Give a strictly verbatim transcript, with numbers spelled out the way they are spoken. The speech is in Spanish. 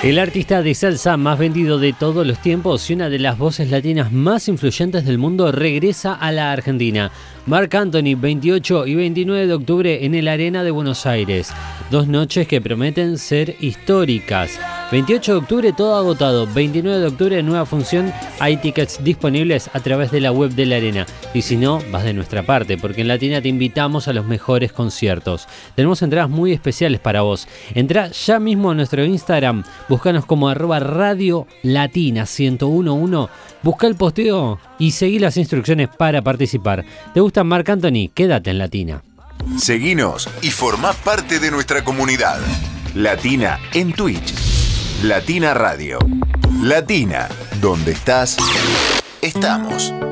El artista de salsa más vendido de todos los tiempos y una de las voces latinas más influyentes del mundo regresa a la Argentina. Marc Anthony, veintiocho y veintinueve de octubre en el Arena de Buenos Aires. Dos noches que prometen ser históricas. veintiocho de octubre todo agotado, veintinueve de octubre nueva función, hay tickets disponibles a través de la web de la Arena. Y si no, vas de nuestra parte, porque en Latina te invitamos a los mejores conciertos. Tenemos entradas muy especiales para vos. Entrá ya mismo a nuestro Instagram, búscanos como arroba Radio Latina ciento uno punto uno, busca el posteo y seguí las instrucciones para participar. ¿Te gusta Marc Anthony? Quédate en Latina. Seguinos y formá parte de nuestra comunidad. Latina en Twitch. Latina Radio. Latina, donde estás, estamos.